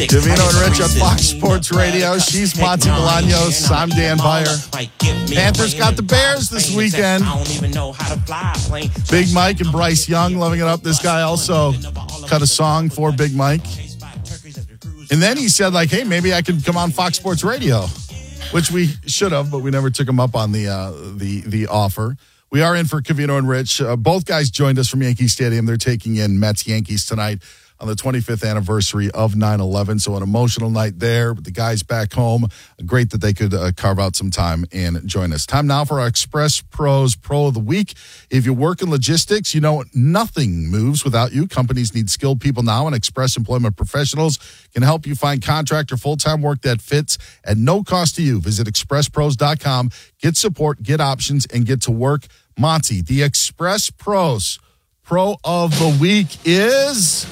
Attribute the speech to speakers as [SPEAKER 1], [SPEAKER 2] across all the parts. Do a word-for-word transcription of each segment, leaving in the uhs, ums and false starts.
[SPEAKER 1] Davino and Rich on Fox Sports Radio. She's Monty Bolaños. I'm Dan Byer. Panthers got the Bears this weekend. Big Mike and Bryce Young loving it up. This guy also cut a song for Big Mike. And then he said, like, hey, maybe I could come on Fox Sports Radio, which we should have, but we never took him up on the uh, the the offer. We are in for Covino and Rich. Uh, both guys joined us from Yankee Stadium. They're taking in Mets Yankees tonight on the twenty-fifth anniversary of nine eleven. So an emotional night there. But the guys back home, great that they could uh, carve out some time and join us. Time now for our Express Pros Pro of the Week. If you work in logistics, you know nothing moves without you. Companies need skilled people now, and Express Employment Professionals can help you find contract or full-time work that fits at no cost to you. Visit express pros dot com. Get support, get options, and get to work. Monty, the Express Pros Pro of the Week is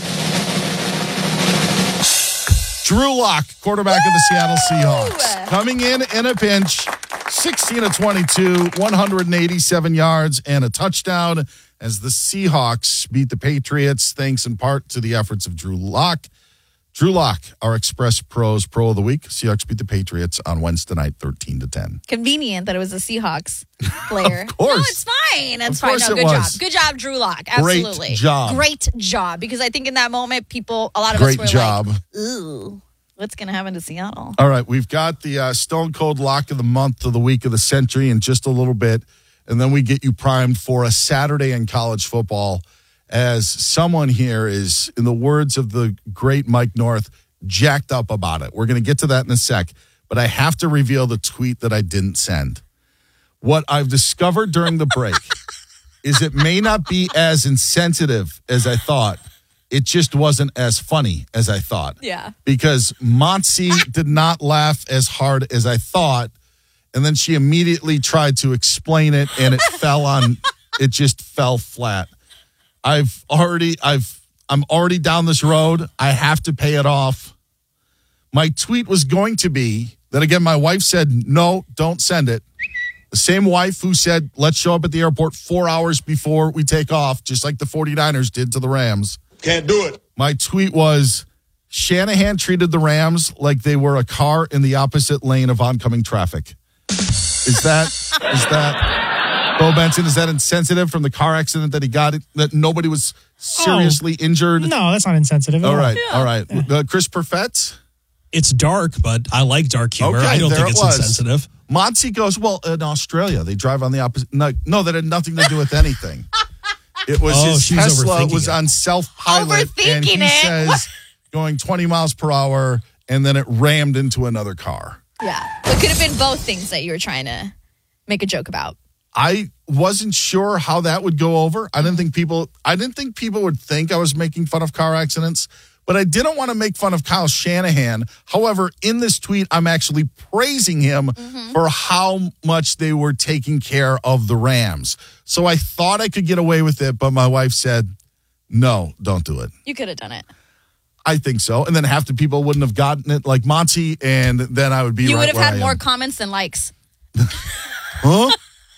[SPEAKER 1] Drew Lock, quarterback Woo! Of the Seattle Seahawks. Coming in in a pinch, sixteen of twenty-two, one hundred eighty-seven yards and a touchdown as the Seahawks beat the Patriots, thanks in part to the efforts of Drew Lock. Drew Lock, our Express Pros Pro of the Week. Seahawks beat the Patriots on Wednesday night, thirteen to ten.
[SPEAKER 2] Convenient that it was a Seahawks player.
[SPEAKER 1] Of course.
[SPEAKER 2] No, it's fine. It's
[SPEAKER 1] of
[SPEAKER 2] fine.
[SPEAKER 1] course
[SPEAKER 2] No,
[SPEAKER 1] it
[SPEAKER 2] good
[SPEAKER 1] was.
[SPEAKER 2] job. Good job, Drew Lock. Absolutely.
[SPEAKER 1] Great job.
[SPEAKER 2] Great job. Because I think in that moment, people, a lot of
[SPEAKER 1] Great
[SPEAKER 2] us were
[SPEAKER 1] job.
[SPEAKER 2] like, ooh, what's going to happen to Seattle?
[SPEAKER 1] All right, we've got the uh, Stone Cold Lock of the Month, of the Week, of the Century in just a little bit. And then we get you primed for a Saturday in college football as someone here is, in the words of the great Mike North, jacked up about it. We're going to get to that in a sec, but I have to reveal the tweet that I didn't send. What I've discovered during the break is it may not be as insensitive as I thought. It just wasn't as funny as I thought.
[SPEAKER 2] Yeah.
[SPEAKER 1] Because Monty did not laugh as hard as I thought, and then she immediately tried to explain it, and it fell on, it just fell flat. I've already, I've, I'm already down this road. I have to pay it off. My tweet was going to be that, again, my wife said, no, don't send it. The same wife who said, let's show up at the airport four hours before we take off, just like the 49ers did to the Rams.
[SPEAKER 3] Can't do it.
[SPEAKER 1] My tweet was, Shanahan treated the Rams like they were a car in the opposite lane of oncoming traffic. Is that, is that, Bo Benson, is that insensitive from the car accident that he got, that nobody was seriously oh, injured?
[SPEAKER 4] No, that's not insensitive.
[SPEAKER 1] All right,
[SPEAKER 2] yeah.
[SPEAKER 1] all right. Yeah. Uh, Chris Perfett?
[SPEAKER 5] It's dark, but I like dark humor.
[SPEAKER 1] Okay,
[SPEAKER 5] I don't
[SPEAKER 1] there
[SPEAKER 5] think it's
[SPEAKER 1] it was.
[SPEAKER 5] insensitive.
[SPEAKER 1] Monty goes, well, in Australia, they drive on the opposite. No, no, that had nothing to do with anything. It was
[SPEAKER 5] oh,
[SPEAKER 1] his
[SPEAKER 5] she was
[SPEAKER 1] Tesla was
[SPEAKER 5] it.
[SPEAKER 1] on self-pilot, and he
[SPEAKER 2] it.
[SPEAKER 1] says going twenty miles per hour, and then it rammed into another car.
[SPEAKER 2] Yeah. It could have been both things that you were trying to make a joke about.
[SPEAKER 1] I wasn't sure how that would go over. I didn't think people I didn't think people would think I was making fun of car accidents, but I didn't want to make fun of Kyle Shanahan. However, in this tweet, I'm actually praising him mm-hmm. for how much they were taking care of the Rams. So I thought I could get away with it, but my wife said, no, don't do it.
[SPEAKER 2] You could have done it.
[SPEAKER 1] I think so. And then half the people wouldn't have gotten it like Monty, and then I would be
[SPEAKER 2] you
[SPEAKER 1] right
[SPEAKER 2] would have
[SPEAKER 1] where
[SPEAKER 2] had
[SPEAKER 1] I
[SPEAKER 2] more
[SPEAKER 1] am.
[SPEAKER 2] comments than likes.
[SPEAKER 1] Huh?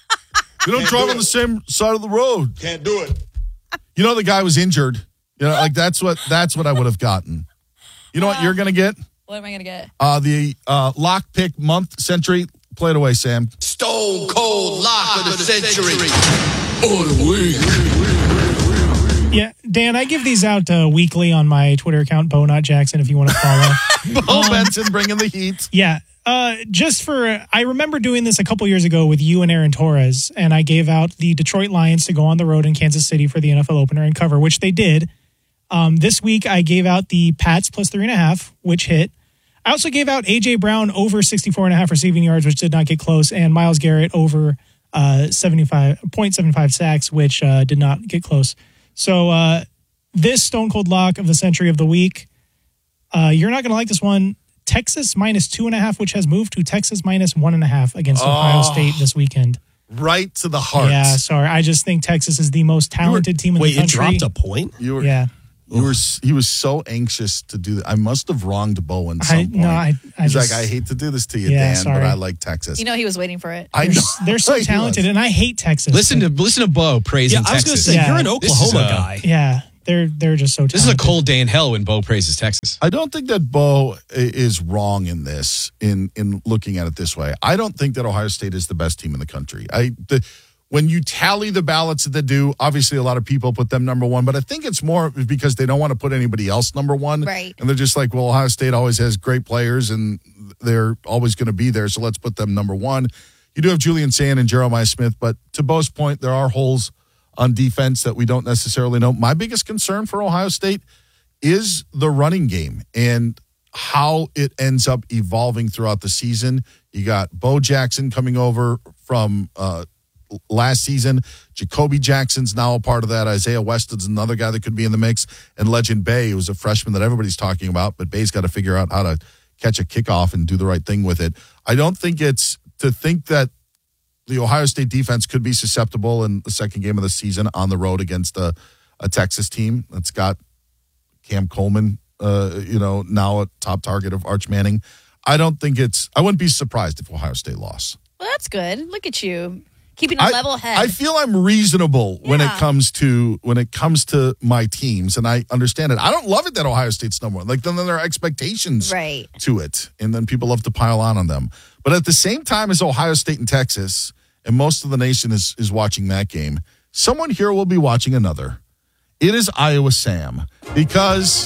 [SPEAKER 1] We don't drive on the same side of the road.
[SPEAKER 3] Can't do it.
[SPEAKER 1] You know, the guy was injured. You know, like that's what that's what I would have gotten. You know what you're gonna get?
[SPEAKER 2] What am I gonna get?
[SPEAKER 1] Uh, the uh, lock pick month century. Play it away, Sam.
[SPEAKER 6] Stone cold lock of the century.
[SPEAKER 3] Oh, the week.
[SPEAKER 4] Yeah, Dan, I give these out uh, weekly on my Twitter account, Bo Not Jackson, if you want to follow.
[SPEAKER 1] Bo
[SPEAKER 4] um,
[SPEAKER 1] Benson bringing the heat.
[SPEAKER 4] Yeah. Uh, just for, I remember doing this a couple years ago with you and Aaron Torres, and I gave out the Detroit Lions to go on the road in Kansas City for the N F L opener and cover, which they did. Um, this week, I gave out the Pats plus three and a half, which hit. I also gave out A J Brown over sixty-four and a half receiving yards, which did not get close, and Myles Garrett over uh, seventy-five point seven five sacks, which uh, did not get close. So uh, this Stone Cold Lock of the Century of the Week, uh, you're not going to like this one. Texas minus two and a half, which has moved to Texas minus one and a half against Ohio
[SPEAKER 1] oh,
[SPEAKER 4] State this weekend.
[SPEAKER 1] Right to the heart.
[SPEAKER 4] Yeah, sorry. I just think Texas is the most talented
[SPEAKER 5] were,
[SPEAKER 4] team in
[SPEAKER 5] wait,
[SPEAKER 4] the country.
[SPEAKER 5] Wait, it dropped a point?
[SPEAKER 1] You were,
[SPEAKER 4] yeah.
[SPEAKER 1] You were, he was so anxious to do that. I must have wronged Bo in some
[SPEAKER 4] I,
[SPEAKER 1] point.
[SPEAKER 4] No, I, I
[SPEAKER 1] He's
[SPEAKER 4] just,
[SPEAKER 1] like, I hate to do this to you,
[SPEAKER 4] yeah,
[SPEAKER 1] Dan,
[SPEAKER 4] sorry.
[SPEAKER 1] but I like Texas.
[SPEAKER 2] You know he was waiting for it.
[SPEAKER 1] I
[SPEAKER 4] they're,
[SPEAKER 1] know.
[SPEAKER 4] they're so
[SPEAKER 1] He
[SPEAKER 4] talented,
[SPEAKER 1] was.
[SPEAKER 4] and I hate Texas.
[SPEAKER 7] Listen to listen to Bo praising
[SPEAKER 5] Yeah, I was going to
[SPEAKER 7] Texas.
[SPEAKER 5] say,
[SPEAKER 4] Yeah.
[SPEAKER 5] you're an
[SPEAKER 7] This
[SPEAKER 5] Oklahoma
[SPEAKER 7] is, uh,
[SPEAKER 5] guy.
[SPEAKER 4] Yeah, They're they're just so talented.
[SPEAKER 5] This is a cold day in hell when Bo praises Texas.
[SPEAKER 1] I don't think that Bo is wrong in this, in in looking at it this way. I don't think that Ohio State is the best team in the country. I the, when you tally the ballots that they do, obviously a lot of people put them number one, but I think it's more because they don't want to put anybody else number one.
[SPEAKER 2] Right.
[SPEAKER 1] And they're just like, well, Ohio State always has great players and they're always going to be there, so let's put them number one. You do have Julian Sand and Jeremiah Smith, but to Bo's point, there are holes on defense that we don't necessarily know. My biggest concern for Ohio State is the running game and how it ends up evolving throughout the season. You got Bo Jackson coming over from uh, last season. Jacoby Jackson's now a part of that. Isaiah Weston's another guy that could be in the mix. And Legend Bay, who's a freshman that everybody's talking about, but Bay's got to figure out how to catch a kickoff and do the right thing with it. I don't think it's to think that the Ohio State defense could be susceptible in the second game of the season on the road against a, a Texas team that's got Cam Coleman, uh, you know, now a top target of Arch Manning. I don't think it's, I wouldn't be surprised if Ohio State lost.
[SPEAKER 2] Well, that's good. Look at you. Keeping a
[SPEAKER 1] I,
[SPEAKER 2] level head.
[SPEAKER 1] I feel I'm reasonable when it
[SPEAKER 2] Yeah.
[SPEAKER 1] comes to when it comes to my teams, and I understand it. I don't love it that Ohio State's number one. Like then there are expectations
[SPEAKER 2] Right.
[SPEAKER 1] to it, and then people love to pile on on them. But at the same time as Ohio State and Texas, and most of the nation is is watching that game, someone here will be watching another. It is Iowa Sam, because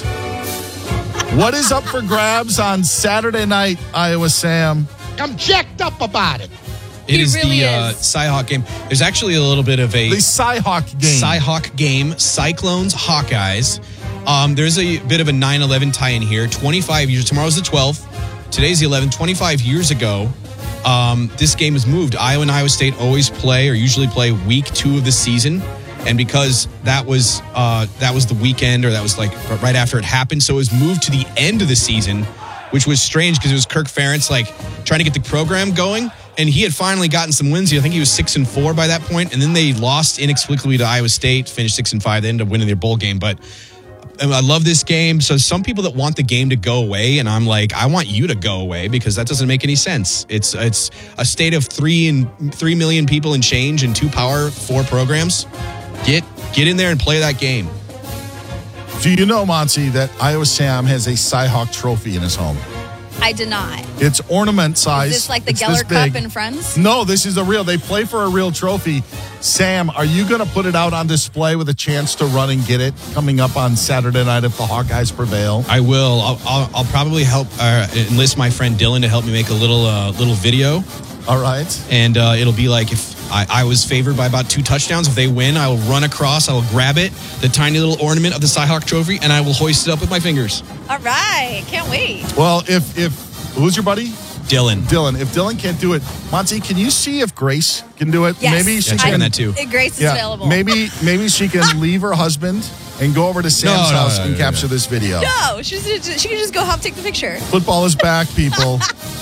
[SPEAKER 1] what is up for grabs on Saturday night, Iowa Sam?
[SPEAKER 6] I'm jacked up about it.
[SPEAKER 5] It
[SPEAKER 2] He
[SPEAKER 5] is
[SPEAKER 2] really
[SPEAKER 5] the uh,
[SPEAKER 2] is.
[SPEAKER 5] Cyhawk game. There's actually a little bit of a
[SPEAKER 1] The Cyhawk game.
[SPEAKER 5] Cyhawk game. Cyclones, Hawkeyes. Um, there's a bit of a nine eleven tie-in here. twenty-five years. Tomorrow's the twelfth. Today's the eleventh. twenty-five years ago, um, this game is moved. Iowa and Iowa State always play or usually play week two of the season. And because that was uh, that was the weekend, or that was like right after it happened, so it was moved to the end of the season, which was strange because it was Kirk Ferentz like trying to get the program going, and he had finally gotten some wins. I think he was six and four by that point, and then they lost inexplicably to Iowa State, finished six and five. They ended up winning their bowl game, but I love this game. So some people that want the game to go away, and I'm like, I want you to go away because that doesn't make any sense. It's it's a state of three and three million people and change and two Power Four programs. Get get in there and play that game.
[SPEAKER 1] Do you know, Monty, that Iowa Sam has a Cyhawk trophy in his home?
[SPEAKER 2] I did not.
[SPEAKER 1] It's ornament size.
[SPEAKER 2] Is this like the
[SPEAKER 1] It's
[SPEAKER 2] Geller
[SPEAKER 1] this
[SPEAKER 2] Cup
[SPEAKER 1] big.
[SPEAKER 2] and Friends?
[SPEAKER 1] No, this is a real. They play for a real trophy. Sam, are you going to put it out on display with a chance to run and get it coming up on Saturday night if the Hawkeyes prevail?
[SPEAKER 5] I will. I'll, I'll, I'll probably help uh, enlist my friend Dylan to help me make a little uh, little video,
[SPEAKER 1] All right.
[SPEAKER 5] and uh, it'll be like if I, I was favored by about two touchdowns. If they win, I will run across. I will grab it, the tiny little ornament of the Cyhawk trophy, and I will hoist it up with my fingers.
[SPEAKER 2] All right. Can't wait.
[SPEAKER 1] Well, if if who's your buddy?
[SPEAKER 5] Dylan.
[SPEAKER 1] Dylan. If Dylan can't do it, Monty, can you see if Grace can do it?
[SPEAKER 2] Yes.
[SPEAKER 1] Maybe she
[SPEAKER 5] Yeah, check
[SPEAKER 1] can.
[SPEAKER 5] on that too.
[SPEAKER 2] Uh, Grace is
[SPEAKER 1] Yeah,
[SPEAKER 2] available.
[SPEAKER 1] maybe maybe she can leave her husband and go over to Sam's
[SPEAKER 5] No, no,
[SPEAKER 1] house
[SPEAKER 5] no,
[SPEAKER 1] and
[SPEAKER 5] no,
[SPEAKER 1] capture
[SPEAKER 5] no.
[SPEAKER 1] this video.
[SPEAKER 2] No, she's, she can just go help take the picture.
[SPEAKER 1] Football is back, people.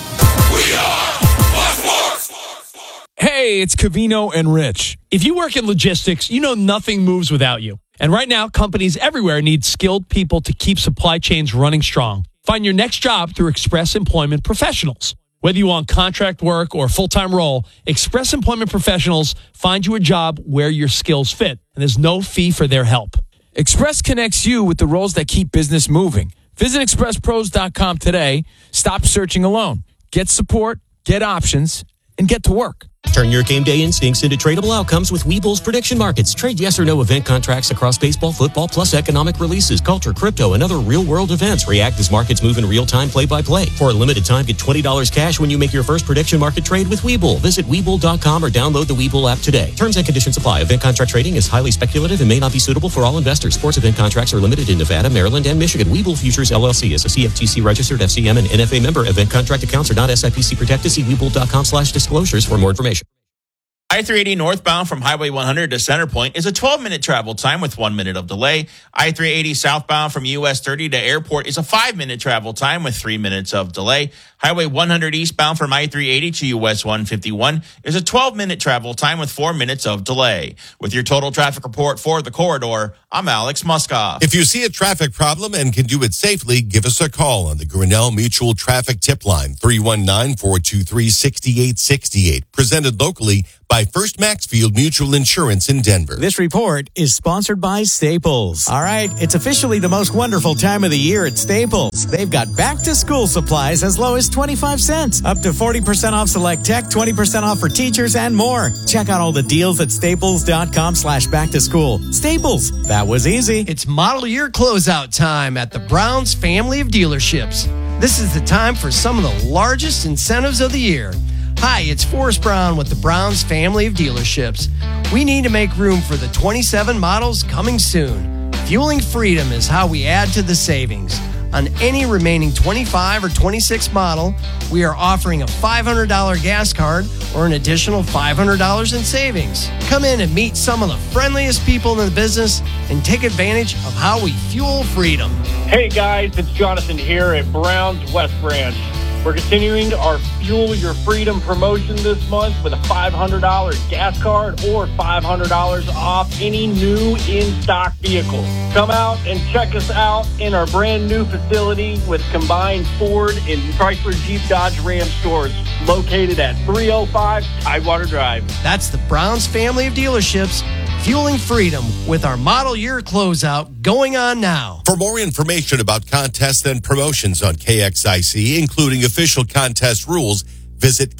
[SPEAKER 3] We are Fox Sports.
[SPEAKER 7] Hey, it's Cavino and Rich. If you work in logistics, you know nothing moves without you. And right now, companies everywhere need skilled people to keep supply chains running strong. Find your next job through Express Employment Professionals. Whether you want contract work or full-time role, Express Employment Professionals find you a job where your skills fit, and there's no fee for their help. Express connects you with the roles that keep business moving. Visit express pros dot com today. Stop searching alone. Get support, get options, and get to work.
[SPEAKER 8] Turn your game day instincts into tradable outcomes with Webull's prediction markets. Trade yes or no event contracts across baseball, football, plus economic releases, culture, crypto, and other real-world events. React as markets move in real time, play-by-play. For a limited time, get twenty dollars cash when you make your first prediction market trade with Webull. Visit Webull dot com or download the Webull app today. Terms and conditions apply. Event contract trading is highly speculative and may not be suitable for all investors. Sports event contracts are limited in Nevada, Maryland, and Michigan. Webull Futures, L L C is a C F T C registered F C M and N F A member. Event contract accounts are not S I P C protected. See Webull dot com slash disclosures for more information.
[SPEAKER 9] I three eighty northbound from Highway one hundred to Center Point is a twelve-minute travel time with one minute of delay. I three eighty southbound from U S thirty to Airport is a five-minute travel time with three minutes of delay. Highway one hundred eastbound from I three eighty to U S one fifty-one is a twelve-minute travel time with four minutes of delay. With your total traffic report for the corridor, I'm Alex Muskoff.
[SPEAKER 10] If you see a traffic problem and can do it safely, give us a call on the Grinnell Mutual Traffic Tip Line, three one nine, four two three, six eight six eight. Presented locally by First Maxfield Mutual Insurance in Denver.
[SPEAKER 11] This report is sponsored by Staples. All right, it's officially the most wonderful time of the year at Staples. They've got back-to-school supplies as low as twenty-five cents, up to forty percent off select tech, twenty percent off for teachers, and more. Check out all the deals at staples.com slash back to school. Staples, that was easy.
[SPEAKER 12] It's model year closeout time at the Browns family of dealerships. This is the time for some of the largest incentives of the year. Hi, it's Forrest Brown with the Browns family of dealerships. We need to make room for the twenty-seven models coming soon. Fueling freedom is how we add to the savings. On any remaining twenty-five or twenty-six model, we are offering a five hundred dollars gas card or an additional five hundred dollars in savings. Come in and meet some of the friendliest people in the business and take advantage of how we fuel freedom.
[SPEAKER 13] Hey guys, it's Jonathan here at Brown's West Branch. We're continuing our Fuel Your Freedom promotion this month with a five hundred dollars gas card or five hundred dollars off any new in-stock vehicle. Come out and check us out in our brand new facility with combined Ford and Chrysler Jeep Dodge Ram stores located at three oh five Tidewater Drive.
[SPEAKER 12] That's the Browns family of dealerships, fueling freedom with our model year closeout going on now.
[SPEAKER 10] For more information about contests and promotions on K X I C, including official contest rules, visit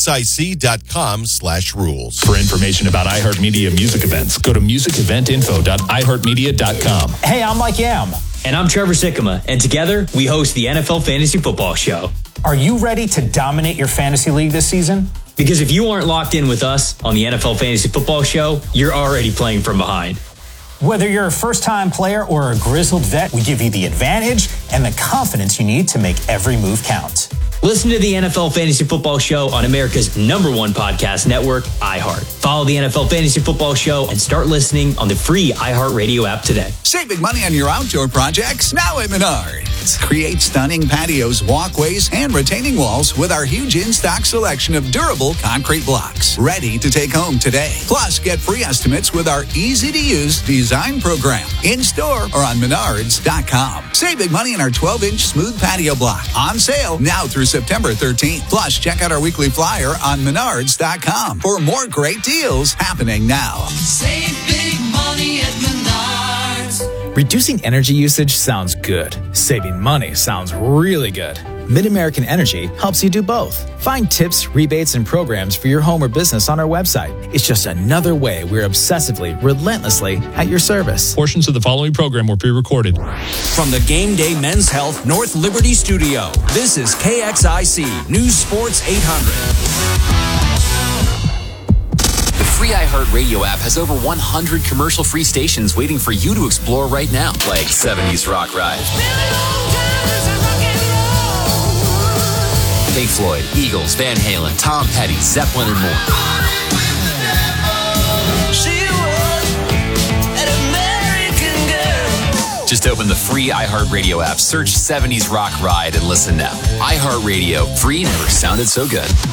[SPEAKER 10] kxic.com slash rules.
[SPEAKER 14] For information about iHeartMedia music events, go to music event info dot i heart media dot com.
[SPEAKER 15] Hey, I'm Mike Yam.
[SPEAKER 16] And I'm Trevor Sikkema, and together we host the N F L Fantasy Football Show.
[SPEAKER 15] Are you ready to dominate your fantasy league this season?
[SPEAKER 16] Because if you aren't locked in with us on the N F L Fantasy Football Show, you're already playing from behind.
[SPEAKER 15] Whether you're a first-time player or a grizzled vet, we give you the advantage and the confidence you need to make every move count.
[SPEAKER 16] Listen to the N F L Fantasy Football Show on America's number one podcast network, iHeart. Follow the N F L Fantasy Football Show and start listening on the free iHeartRadio app today.
[SPEAKER 17] Save big money on your outdoor projects now at Menards. Create stunning patios, walkways, and retaining walls with our huge in-stock selection of durable concrete blocks. Ready to take home today. Plus, get free estimates with our easy-to-use design program. In-store or on menards dot com. Save big money on our twelve-inch smooth patio block. On sale now through September thirteenth. Plus, check out our weekly flyer on menards dot com for more great deals happening now.
[SPEAKER 18] Save big money at Menards.
[SPEAKER 19] Reducing energy usage sounds good. Saving money sounds really good. Mid-American Energy helps you do both. Find tips, rebates, and programs for your home or business on our website. It's just another way we're obsessively, relentlessly at your service.
[SPEAKER 14] Portions of the following program were pre-recorded.
[SPEAKER 20] From the Game Day Men's Health North Liberty Studio, this is K X I C News Sports eight hundred.
[SPEAKER 21] The free iHeartRadio app has over one hundred commercial-free stations waiting for you to explore right now, like seventies Rock Ride, Pink Floyd, Eagles, Van Halen, Tom Petty, Zeppelin, and more. Just open the free iHeartRadio app, search seventies Rock Ride, and listen now. iHeartRadio, free never sounded so good.